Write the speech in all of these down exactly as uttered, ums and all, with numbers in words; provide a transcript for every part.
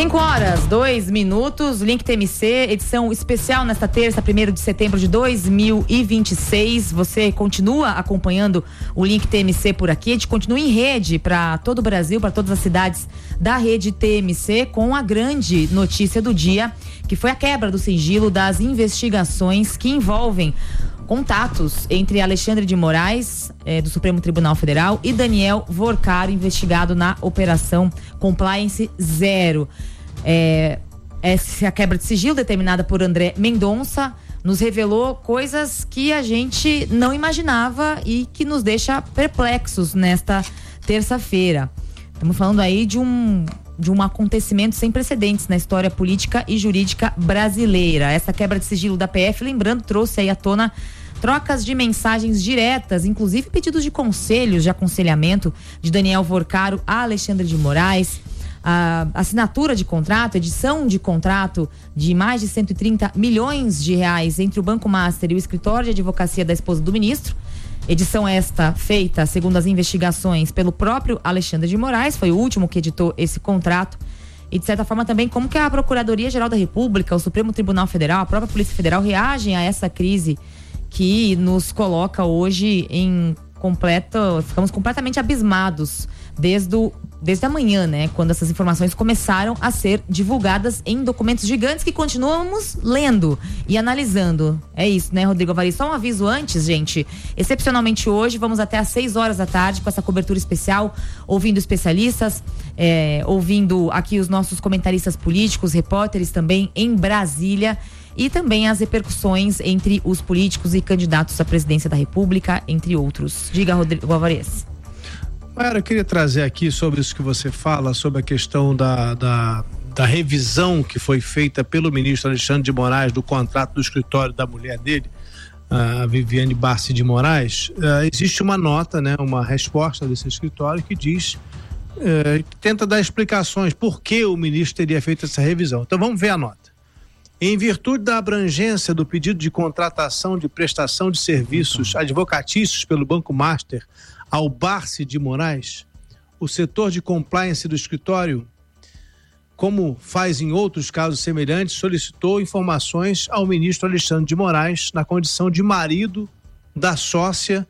cinco horas, dois minutos, Link T M C, edição especial nesta terça, primeiro de setembro de dois mil e vinte e seis. Você continua acompanhando o Link T M C por aqui. A gente continua em rede para todo o Brasil, para todas as cidades da rede T M C, com a grande notícia do dia, que foi a quebra do sigilo das investigações que envolvem contatos entre Alexandre de Moraes, eh, do Supremo Tribunal Federal, e Daniel Vorcaro, investigado na Operação Compliance Zero. É, essa quebra de sigilo, determinada por André Mendonça, nos revelou coisas que a gente não imaginava e que nos deixa perplexos nesta terça-feira. Estamos falando aí de um... de um acontecimento sem precedentes na história política e jurídica brasileira. Essa quebra de sigilo da P F, lembrando, trouxe aí à tona trocas de mensagens diretas, inclusive pedidos de conselhos, de aconselhamento de Daniel Vorcaro a Alexandre de Moraes, a assinatura de contrato, edição de contrato de mais de cento e trinta milhões de reais entre o Banco Master e o escritório de advocacia da esposa do ministro. Edição esta feita, segundo as investigações, pelo próprio Alexandre de Moraes, foi o último que editou esse contrato. E, de certa forma, também como que a Procuradoria-Geral da República, o Supremo Tribunal Federal, a própria Polícia Federal reagem a essa crise que nos coloca hoje em completo... Ficamos completamente abismados desde, o, desde a manhã, né? Quando essas informações começaram a ser divulgadas em documentos gigantes que continuamos lendo e analisando. É isso, né, Rodrigo Avari? Só um aviso antes, gente. Excepcionalmente hoje, vamos até às seis horas da tarde com essa cobertura especial, ouvindo especialistas, é, ouvindo aqui os nossos comentaristas políticos, repórteres também em Brasília, e também as repercussões entre os políticos e candidatos à presidência da República, entre outros. Diga, Rodrigo Alvarez. Mayara, eu queria trazer aqui sobre isso que você fala, sobre a questão da, da, da revisão que foi feita pelo ministro Alexandre de Moraes do contrato do escritório da mulher dele, a Viviane Barsi de Moraes. Uh, existe uma nota, né, uma resposta desse escritório que diz, uh, tenta dar explicações por que o ministro teria feito essa revisão. Então vamos ver a nota. Em virtude da abrangência do pedido de contratação de prestação de serviços advocatícios pelo Banco Master ao Barsi de Moraes, o setor de compliance do escritório, como faz em outros casos semelhantes, solicitou informações ao ministro Alexandre de Moraes na condição de marido da sócia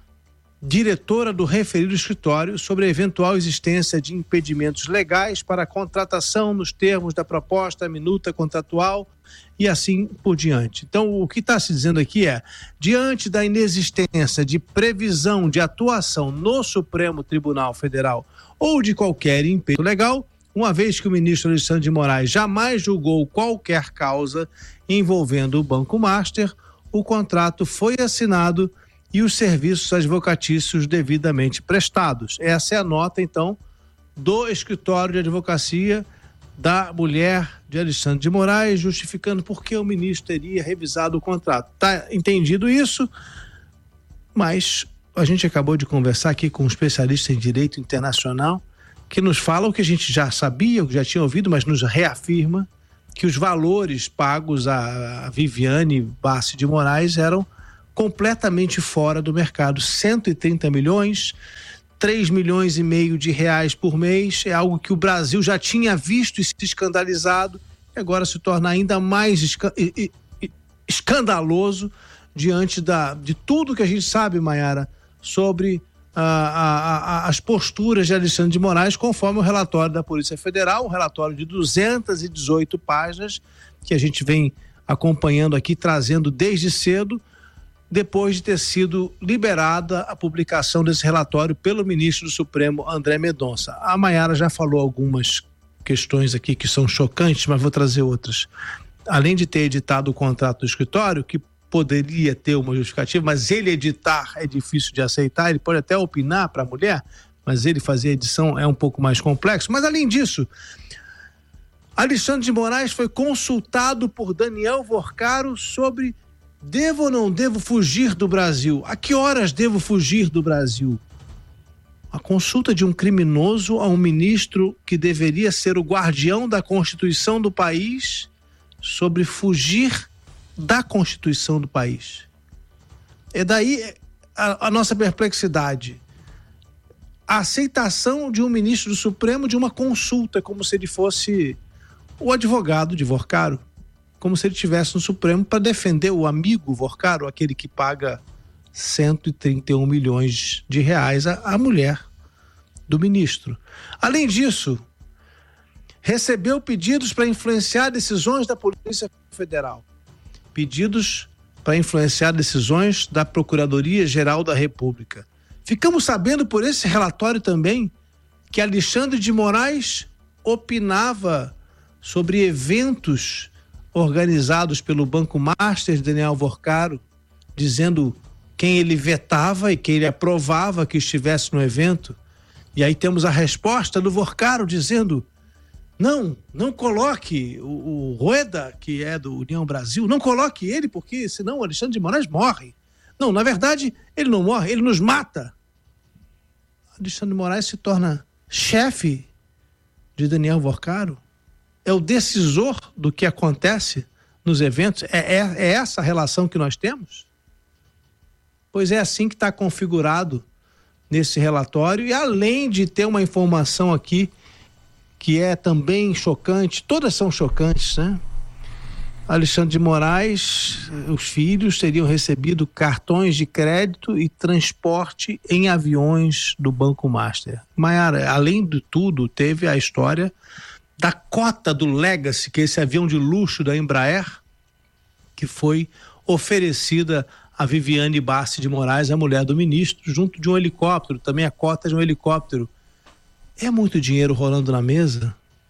diretora do referido escritório sobre a eventual existência de impedimentos legais para a contratação nos termos da proposta, minuta contratual e assim por diante. Então, o que está se dizendo aqui é, diante da inexistência de previsão de atuação no Supremo Tribunal Federal ou de qualquer impedimento legal, uma vez que o ministro Alexandre de Moraes jamais julgou qualquer causa envolvendo o Banco Master, o contrato foi assinado e os serviços advocatícios devidamente prestados. Essa é a nota, então, do escritório de advocacia da mulher de Alexandre de Moraes, justificando por que o ministro teria revisado o contrato. Tá entendido isso, mas a gente acabou de conversar aqui com um especialista em direito internacional que nos fala o que a gente já sabia, o que já tinha ouvido, mas nos reafirma que os valores pagos a Viviane Barsi de Moraes eram completamente fora do mercado. cento e trinta milhões, três milhões e meio de reais por mês, é algo que o Brasil já tinha visto e se escandalizado, e agora se torna ainda mais esca- e, e, escandaloso diante da, de tudo que a gente sabe, Mayara, sobre ah, a, a, as posturas de Alexandre de Moraes, conforme o relatório da Polícia Federal, um relatório de duzentas e dezoito páginas, que a gente vem acompanhando aqui, trazendo desde cedo, depois de ter sido liberada a publicação desse relatório pelo ministro do Supremo, André Mendonça. A Mayara já falou algumas questões aqui que são chocantes, mas vou trazer outras. Além de ter editado o contrato do escritório, que poderia ter uma justificativa, mas ele editar é difícil de aceitar, ele pode até opinar para a mulher, mas ele fazer a edição é um pouco mais complexo. Mas além disso, Alexandre de Moraes foi consultado por Daniel Vorcaro sobre devo ou não devo fugir do Brasil? A que horas devo fugir do Brasil? A consulta de um criminoso a um ministro que deveria ser o guardião da Constituição do país sobre fugir da Constituição do país. É daí a, a nossa perplexidade. A aceitação de um ministro do Supremo de uma consulta, como se ele fosse o advogado de Vorcaro, como se ele estivesse no Supremo para defender o amigo Vorcaro, aquele que paga cento e trinta e um milhões de reais à, à mulher do ministro. Além disso, recebeu pedidos para influenciar decisões da Polícia Federal, pedidos para influenciar decisões da Procuradoria-Geral da República. Ficamos sabendo por esse relatório também que Alexandre de Moraes opinava sobre eventos organizados pelo Banco Master de Daniel Vorcaro, dizendo quem ele vetava e quem ele aprovava que estivesse no evento. E aí temos a resposta do Vorcaro dizendo: não, não coloque o, o Rueda, que é do União Brasil, não coloque ele, porque senão o Alexandre de Moraes morre. Não, na verdade, ele não morre, ele nos mata. Alexandre de Moraes se torna chefe de Daniel Vorcaro, é o decisor do que acontece nos eventos. É, é, é essa a relação que nós temos? Pois é assim que está configurado nesse relatório, e além de ter uma informação aqui que é também chocante, todas são chocantes, né? Alexandre de Moraes, os filhos teriam recebido cartões de crédito e transporte em aviões do Banco Master. Maiara, além de tudo, teve a história da cota do Legacy, que é esse avião de luxo da Embraer, que foi oferecida a Viviane Bassi de Moraes, a mulher do ministro, junto de um helicóptero, também a cota de um helicóptero. É muito dinheiro rolando na mesa?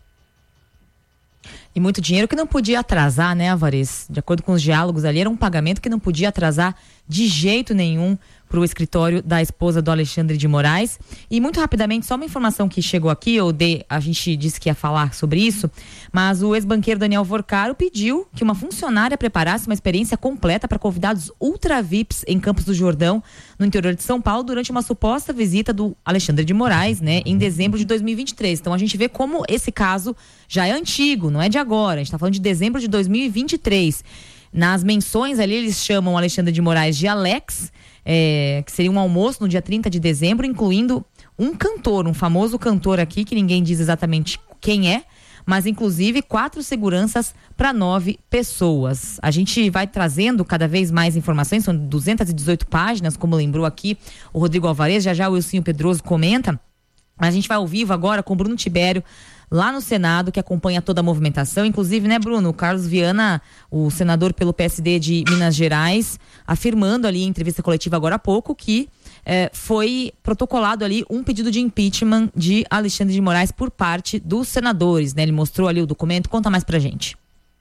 E muito dinheiro que não podia atrasar, né, Alvarez? De acordo com os diálogos ali, era um pagamento que não podia atrasar de jeito nenhum para o escritório da esposa do Alexandre de Moraes. E muito rapidamente, só uma informação que chegou aqui, eu dei, a gente disse que ia falar sobre isso, mas o ex-banqueiro Daniel Vorcaro pediu que uma funcionária preparasse uma experiência completa para convidados ultra V I Ps em Campos do Jordão, no interior de São Paulo, durante uma suposta visita do Alexandre de Moraes, né, em dezembro de dois mil e vinte e três. Então a gente vê como esse caso já é antigo, não é de agora, a gente está falando de dezembro de dois mil e vinte e três. Nas menções ali, eles chamam o Alexandre de Moraes de Alex, é, que seria um almoço no dia trinta de dezembro, incluindo um cantor, um famoso cantor aqui, que ninguém diz exatamente quem é, mas inclusive quatro seguranças para nove pessoas. A gente vai trazendo cada vez mais informações, são duzentas e dezoito páginas, como lembrou aqui o Rodrigo Alvarez, já já o Wilson Pedroso comenta. A gente vai ao vivo agora com o Bruno Tibério, lá no Senado, que acompanha toda a movimentação. Inclusive, né, Bruno, o Carlos Viana, o senador pelo P S D de Minas Gerais, afirmando ali em entrevista coletiva agora há pouco que eh, foi protocolado ali um pedido de impeachment de Alexandre de Moraes por parte dos senadores, né? Ele mostrou ali o documento. Conta mais pra gente.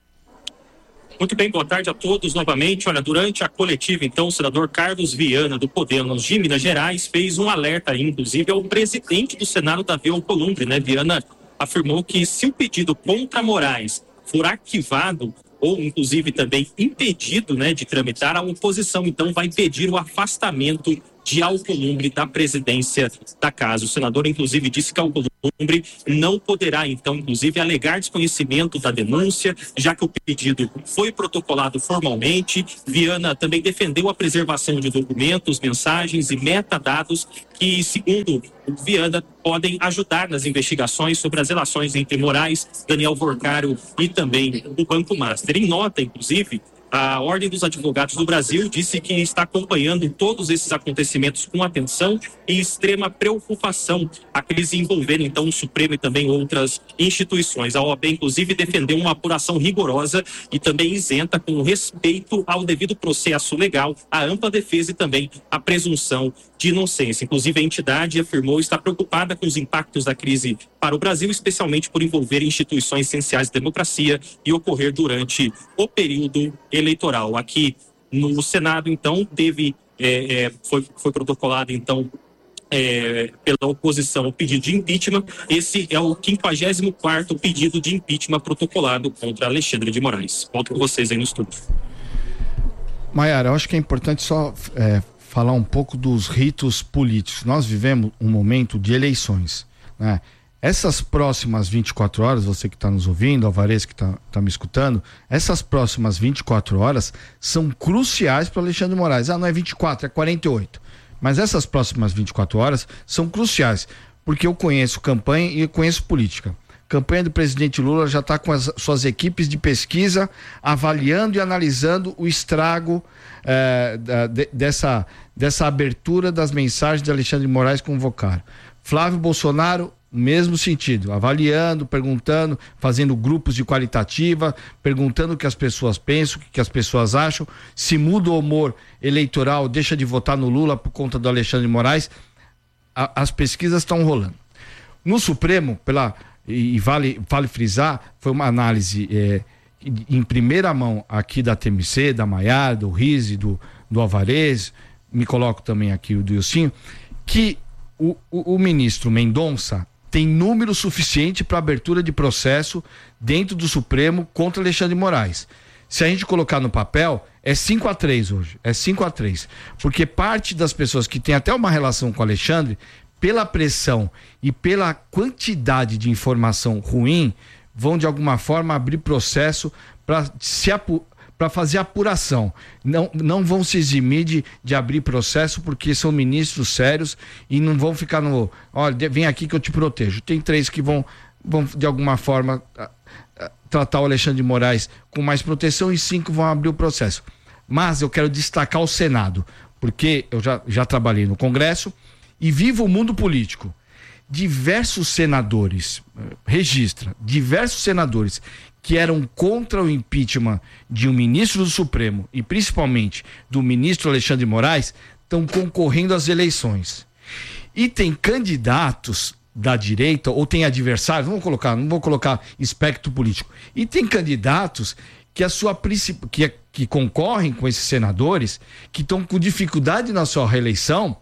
Muito bem, boa tarde a todos novamente. Olha, durante a coletiva, então, o senador Carlos Viana, do Podemos de Minas Gerais, fez um alerta aí, inclusive, ao presidente do Senado, Davi Alcolumbre, né? Viana afirmou que se o pedido contra Moraes for arquivado ou inclusive também impedido, né, de tramitar, a oposição então vai pedir o afastamento de Alcolumbre da presidência da casa. O senador inclusive disse que Alcolumbre não poderá então inclusive alegar desconhecimento da denúncia, já que o pedido foi protocolado formalmente. Viana também defendeu a preservação de documentos, mensagens e metadados que, segundo o Viana, podem ajudar nas investigações sobre as relações entre Moraes, Daniel Vorcaro e também o Banco Master. Em nota, inclusive, a Ordem dos Advogados do Brasil disse que está acompanhando todos esses acontecimentos com atenção e extrema preocupação, a crise envolvendo então o Supremo e também outras instituições. A O A B, inclusive, defendeu uma apuração rigorosa e também isenta com respeito ao devido processo legal, a ampla defesa e também a presunção de inocência. Inclusive, a entidade afirmou estar preocupada com os impactos da crise para o Brasil, especialmente por envolver instituições essenciais da democracia e ocorrer durante o período eleitoral. Aqui no Senado, então, teve, é, é, foi, foi protocolado, então, é, pela oposição o pedido de impeachment. Esse é o quinquagésimo quarto pedido de impeachment protocolado contra Alexandre de Moraes. Volto com vocês aí no estúdio. Maiara, eu acho que é importante só é, falar um pouco dos ritos políticos. Nós vivemos um momento de eleições, né? Essas próximas vinte e quatro horas, você que está nos ouvindo, Alvarez que está tá me escutando, essas próximas vinte e quatro horas são cruciais para Alexandre de Moraes. Ah, não é vinte e quatro, é quarenta e oito. Mas essas próximas vinte e quatro horas são cruciais, porque eu conheço campanha e eu conheço política. A campanha do presidente Lula já está com as suas equipes de pesquisa avaliando e analisando o estrago eh, da, de, dessa, dessa abertura das mensagens de Alexandre de Moraes convocaram. Flávio Bolsonaro, mesmo sentido, avaliando, perguntando, fazendo grupos de qualitativa, perguntando o que as pessoas pensam, o que as pessoas acham, se muda o humor eleitoral, deixa de votar no Lula por conta do Alexandre de Moraes. A, as pesquisas estão rolando. No Supremo, pela, e vale, vale frisar, foi uma análise é, em primeira mão aqui da T M C, da Maiara, do Rizzi, do, do Alvarez, me coloco também aqui o do Ilcinho, que o, o, o ministro Mendonça tem número suficiente para abertura de processo dentro do Supremo contra Alexandre de Moraes. Se a gente colocar no papel, é cinco a três hoje, é cinco a três, porque parte das pessoas que tem até uma relação com o Alexandre, pela pressão e pela quantidade de informação ruim, vão de alguma forma abrir processo para se apu- para fazer apuração. Não, não vão se eximir de, de abrir processo porque são ministros sérios e não vão ficar no... Olha, vem aqui que eu te protejo. Tem três que vão, vão de alguma forma, a, a, tratar o Alexandre de Moraes com mais proteção e cinco vão abrir o processo. Mas eu quero destacar o Senado, porque eu já, já trabalhei no Congresso e vivo o mundo político. Diversos senadores, registra, diversos senadores que eram contra o impeachment de um ministro do Supremo e principalmente do ministro Alexandre de Moraes, estão concorrendo às eleições. E tem candidatos da direita, ou tem adversários, não vou colocar, não vou colocar espectro político, e tem candidatos que a sua princip... que, que concorrem com esses senadores, que estão com dificuldade na sua reeleição,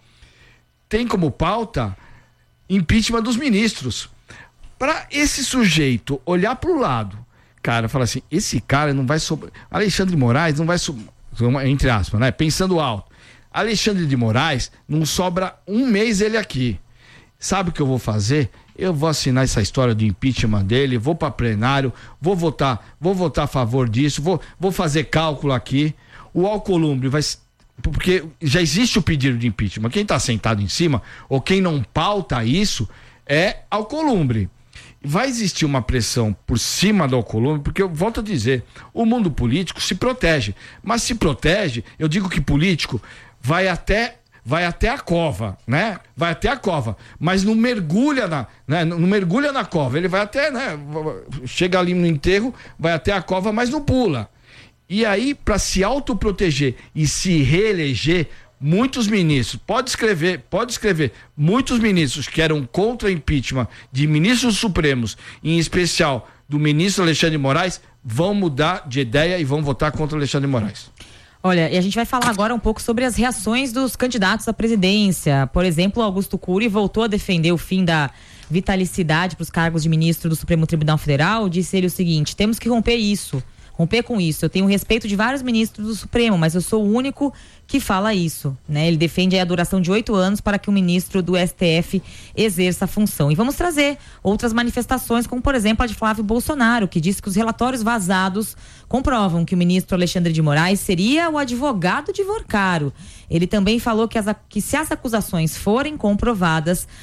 tem como pauta impeachment dos ministros. Para esse sujeito olhar para o lado, cara, fala assim, esse cara não vai sobrar, Alexandre de Moraes não vai sobrar, entre aspas, né? Pensando alto, Alexandre de Moraes não sobra um mês ele aqui. Sabe o que eu vou fazer? Eu vou assinar essa história do impeachment dele, vou para plenário, vou votar, vou votar a favor disso, vou, vou fazer cálculo aqui. O Alcolumbre vai... Porque já existe o pedido de impeachment. Quem está sentado em cima, ou quem não pauta isso, é Alcolumbre. Vai existir uma pressão por cima do Alcolumbre, porque eu volto a dizer, o mundo político se protege. Mas se protege, eu digo que político vai até... vai até a cova, né? Vai até a cova, mas não mergulha na, né? Não mergulha na cova, ele vai até, né? Chega ali no enterro, vai até a cova, mas não pula. E aí, para se autoproteger e se reeleger, muitos ministros, pode escrever, pode escrever, muitos ministros que eram contra o impeachment de ministros supremos, em especial do ministro Alexandre de Moraes, vão mudar de ideia e vão votar contra o Alexandre de Moraes. Olha, e a gente vai falar agora um pouco sobre as reações dos candidatos à presidência. Por exemplo, Augusto Cury voltou a defender o fim da vitalicidade para os cargos de ministro do Supremo Tribunal Federal. Disse ele o seguinte: temos que romper isso, romper com isso. Eu tenho respeito de vários ministros do Supremo, mas eu sou o único que fala isso, né? Ele defende a duração de oito anos para que o ministro do S T F exerça a função. E vamos trazer outras manifestações, como por exemplo a de Flávio Bolsonaro, que disse que os relatórios vazados comprovam que o ministro Alexandre de Moraes seria o advogado de Vorcaro. Ele também falou que, as, que se as acusações forem comprovadas,